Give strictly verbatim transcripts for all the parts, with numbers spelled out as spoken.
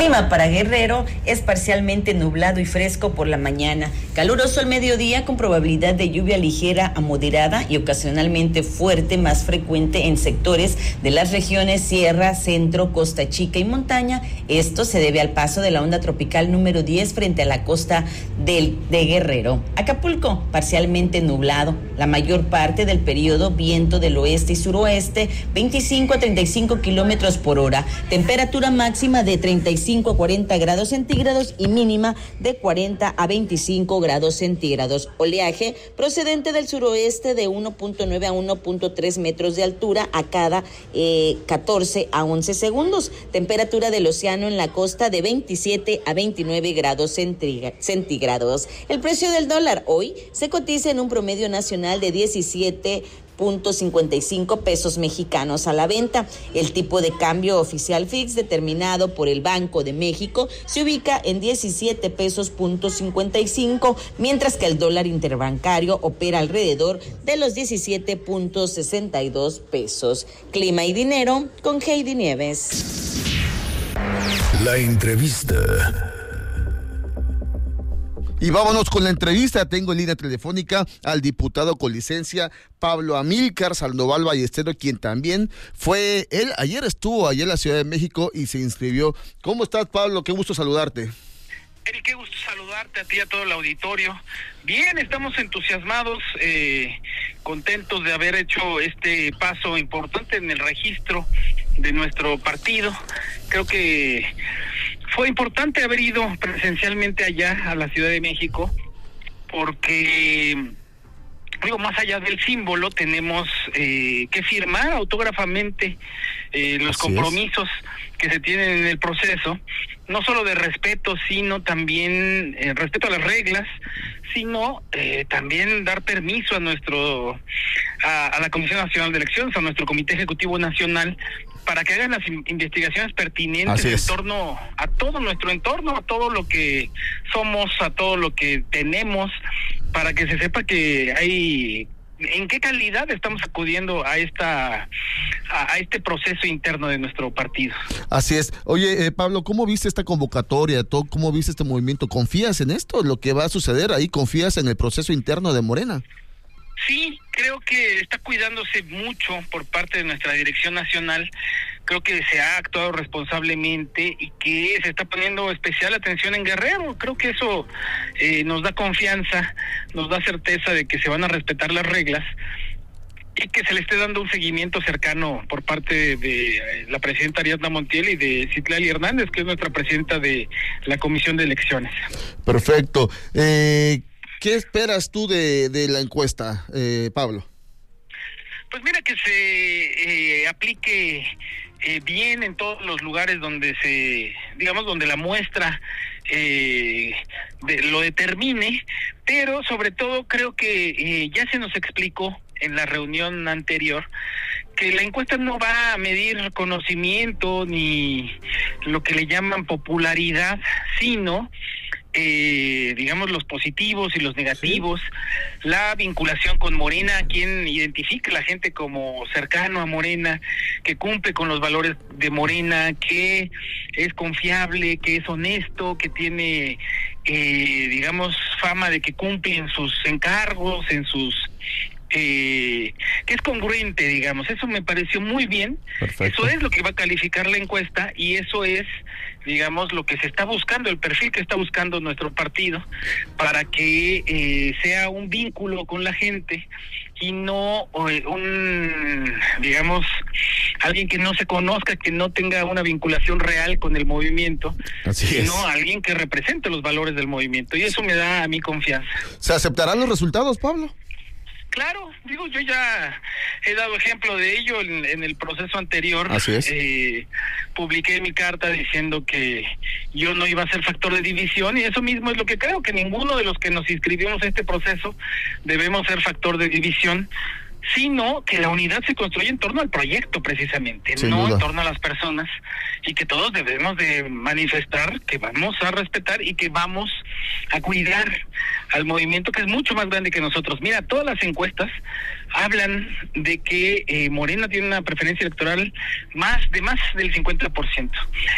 clima para Guerrero es parcialmente nublado y fresco por la mañana, caluroso al mediodía con probabilidad de lluvia ligera a moderada y ocasionalmente fuerte, más frecuente en sectores de las regiones Sierra, Centro, Costa Chica y Montaña. Esto se debe al paso de la onda tropical número diez frente a la costa del, de Guerrero. Acapulco, parcialmente nublado, la mayor parte del periodo viento del oeste y suroeste, veinticinco a treinta y cinco kilómetros por hora, temperatura máxima de treinta y cinco a cuarenta grados centígrados y mínima de cuarenta a veinticinco grados centígrados. Oleaje procedente del suroeste de uno punto nueve a uno punto tres metros de altura a cada eh, catorce a once segundos. Temperatura del océano en la costa de veintisiete a veintinueve grados centígrados. El precio del dólar hoy se cotiza en un promedio nacional de diecisiete punto cincuenta y cinco pesos mexicanos a la venta. El tipo de cambio oficial fix determinado por el Banco de México se ubica en diecisiete pesos punto cincuenta y cinco, mientras que el dólar interbancario opera alrededor de los diecisiete punto sesenta y dos pesos. Clima y dinero con Heidi Nieves. La entrevista. Y vámonos con la entrevista. Tengo en línea telefónica al diputado con licencia Pablo Amílcar Sandoval Ballesteros, quien también fue, él ayer estuvo allá en la Ciudad de México y se inscribió. ¿Cómo estás, Pablo? Qué gusto saludarte. Eric, qué gusto saludarte a ti y a todo el auditorio. Bien, estamos entusiasmados, eh, contentos de haber hecho este paso importante en el registro de nuestro partido. Creo que fue importante haber ido presencialmente allá a la Ciudad de México porque, digo, más allá del símbolo, tenemos eh, que firmar autógrafamente eh, los Así compromisos es. que se tienen en el proceso, no solo de respeto, sino también eh, respeto a las reglas, sino eh, también dar permiso a nuestro a, a la Comisión Nacional de Elecciones, a nuestro Comité Ejecutivo Nacional, para que hagan las investigaciones pertinentes en torno a todo nuestro entorno, a todo lo que somos, a todo lo que tenemos, para que se sepa que hay en qué calidad estamos acudiendo a esta a, a este proceso interno de nuestro partido. Así es. Oye, eh, Pablo, ¿cómo viste esta convocatoria? ¿Todo, ¿Cómo viste este movimiento? ¿Confías en esto, lo que va a suceder ahí? ¿Confías en el proceso interno de Morena? Sí, creo que está cuidándose mucho por parte de nuestra dirección nacional. Creo que se ha actuado responsablemente y que se está poniendo especial atención en Guerrero. Creo que eso eh, nos da confianza, nos da certeza de que se van a respetar las reglas y que se le esté dando un seguimiento cercano por parte de la presidenta Ariadna Montiel y de Citlali Hernández, que es nuestra presidenta de la Comisión de Elecciones. Perfecto. Eh... ¿Qué esperas tú de, de la encuesta, eh, Pablo? Pues mira, que se eh, aplique eh, bien en todos los lugares donde se, digamos, donde la muestra eh, de, lo determine, pero sobre todo creo que eh, ya se nos explicó en la reunión anterior que la encuesta no va a medir conocimiento ni lo que le llaman popularidad, sino Eh, digamos los positivos y los negativos, sí. La vinculación con Morena, quien identifica a la gente como cercano a Morena, que cumple con los valores de Morena, que es confiable, que es honesto, que tiene eh, digamos fama de que cumple en sus encargos, en sus Eh, que es congruente, digamos. Eso me pareció muy bien. Perfecto. Eso es lo que va a calificar la encuesta y eso es, digamos, lo que se está buscando, el perfil que está buscando nuestro partido, para que eh, sea un vínculo con la gente y no eh, un, digamos, alguien que no se conozca, que no tenga una vinculación real con el movimiento, Así sino es. alguien que represente los valores del movimiento, y eso me da a mí confianza. ¿Se aceptarán los resultados, Pablo? Claro, digo, yo ya he dado ejemplo de ello en, en el proceso anterior. Así es. Eh, publiqué mi carta diciendo que yo no iba a ser factor de división, y eso mismo es lo que creo, que ninguno de los que nos inscribimos a este proceso debemos ser factor de división, sino que la unidad se construye en torno al proyecto precisamente, Sin no duda. en torno a las personas, y que todos debemos de manifestar que vamos a respetar y que vamos a cuidar al movimiento, que es mucho más grande que nosotros. Mira, todas las encuestas hablan de que eh, Morena tiene una preferencia electoral más de más del cincuenta por ciento,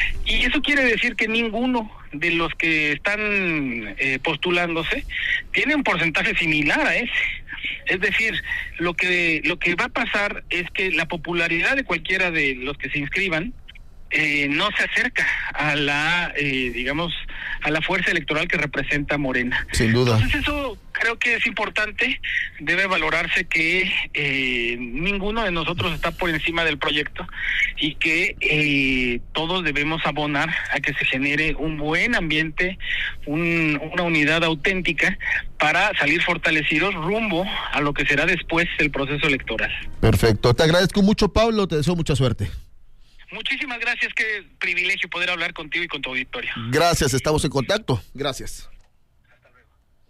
y eso quiere decir que ninguno de los que están eh, postulándose tiene un porcentaje similar a ese. Es decir, lo que lo que va a pasar es que la popularidad de cualquiera de los que se inscriban eh, no se acerca a la, eh, digamos, a la fuerza electoral que representa Morena. Sin duda. Entonces eso creo que es importante, debe valorarse que eh, ninguno de nosotros está por encima del proyecto y que eh, todos debemos abonar a que se genere un buen ambiente, un, una unidad auténtica para salir fortalecidos rumbo a lo que será después el proceso electoral. Perfecto, te agradezco mucho, Pablo, te deseo mucha suerte. Muchísimas gracias, qué privilegio poder hablar contigo y con tu auditorio. Gracias, estamos en contacto. Gracias. Hasta luego.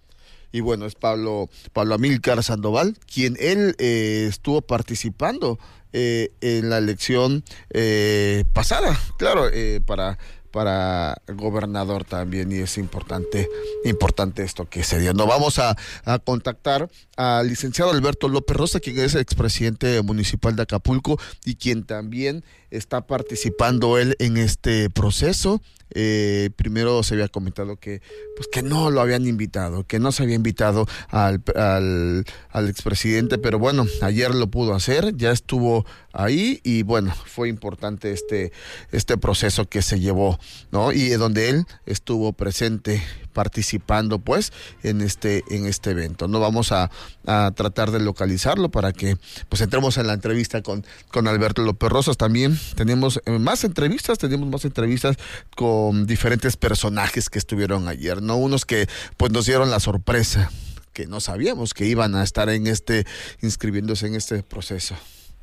Y bueno, es Pablo, Pablo Amílcar Sandoval, quien él eh, estuvo participando eh, en la elección eh, pasada, claro, eh, para... para gobernador también, y es importante importante esto que se dio. Nos vamos a, a contactar al licenciado Alberto López Rosa, quien es expresidente municipal de Acapulco y quien también está participando él en este proceso. Eh, primero se había comentado que pues que no lo habían invitado, que no se había invitado al, al, al expresidente, pero bueno, ayer lo pudo hacer, ya estuvo ahí y bueno, fue importante este, este proceso que se llevó, ¿no? Y donde él estuvo presente participando pues en este en este evento. No vamos a, a tratar de localizarlo para que pues entremos en la entrevista con, con Alberto López Rosas. También tenemos más entrevistas, tenemos más entrevistas con diferentes personajes que estuvieron ayer, ¿no? Unos que pues nos dieron la sorpresa, que no sabíamos que iban a estar en este, inscribiéndose en este proceso.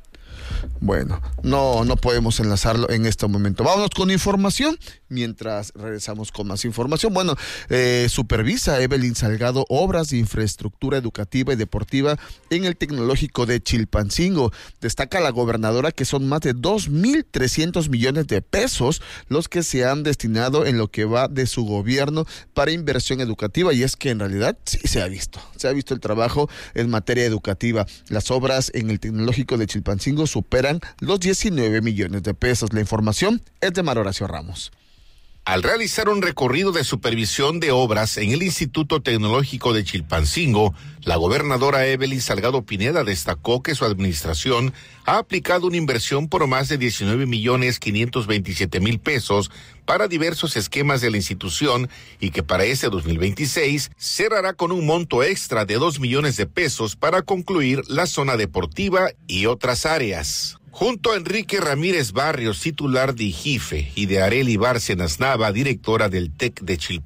Bueno, no, no podemos enlazarlo en este momento. Vámonos con información, mientras regresamos con más información. Bueno, eh, supervisa Evelyn Salgado obras de infraestructura educativa y deportiva en el Tecnológico de Chilpancingo. Destaca la gobernadora que son más de dos mil trescientos millones de pesos los que se han destinado en lo que va de su gobierno para inversión educativa, y es que en realidad sí se ha visto, se ha visto el trabajo en materia educativa. Las obras en el Tecnológico de Chilpancingo superan los diecinueve millones de pesos. La información es de Mar Horacio Ramos. Al realizar un recorrido de supervisión de obras en el Instituto Tecnológico de Chilpancingo, la gobernadora Evelyn Salgado Pineda destacó que su administración ha aplicado una inversión por más de diecinueve millones quinientos veintisiete mil pesos para diversos esquemas de la institución y que para este dos mil veintiséis cerrará con un monto extra de dos millones de pesos para concluir la zona deportiva y otras áreas. Junto a Enrique Ramírez Barrios, titular de IGIFE, y de Arely Bárcenas Nava, directora del TEC de Chilpancingo,